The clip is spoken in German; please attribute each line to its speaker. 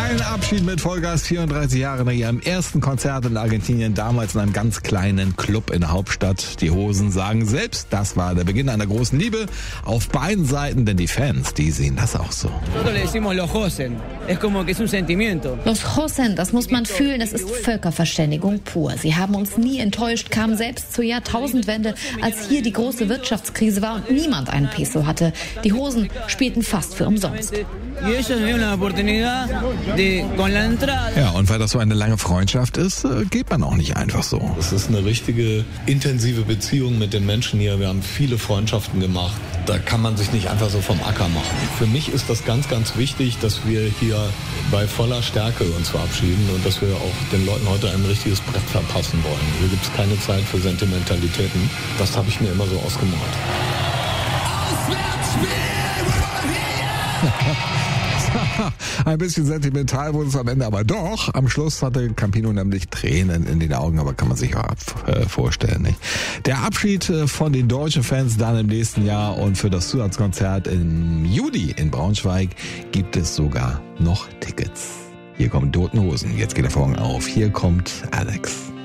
Speaker 1: Ein Abschied mit Vollgas, 34 Jahre nach ihrem ersten Konzert in Argentinien, damals in einem ganz kleinen Club in der Hauptstadt. Die Hosen sagen selbst, das war der Beginn einer großen Liebe auf beiden Seiten, denn die Fans, die sehen das auch so.
Speaker 2: Los Josen, das muss man fühlen, das ist Völkerverständigung pur. Sie haben uns nie enttäuscht, kamen selbst zur Jahrtausendwende, als hier die große Wirtschaftskrise war und niemand einen Peso hatte. Die Hosen spielten fast für umsonst.
Speaker 1: Ja, und weil das so eine lange Freundschaft ist, geht man auch nicht einfach so.
Speaker 3: Es ist eine richtige intensive Beziehung mit den Menschen hier. Wir haben viele Freundschaften gemacht. Da kann man sich nicht einfach so vom Acker machen. Für mich ist das ganz, ganz wichtig, dass wir hier bei voller Stärke uns verabschieden und dass wir auch den Leuten heute ein richtiges Brett verpassen wollen. Hier gibt es keine Zeit für Sentimentalitäten. Das habe ich mir immer so ausgemalt.
Speaker 1: Ein bisschen sentimental wurde es am Ende, aber doch. Am Schluss hatte Campino nämlich Tränen in den Augen, aber kann man sich auch vorstellen, nicht? Der Abschied von den deutschen Fans dann im nächsten Jahr und für das Zusatzkonzert im Juli in Braunschweig gibt es sogar noch Tickets. Hier kommen Toten Hosen. Jetzt geht der Vorhang auf. Hier kommt Alex.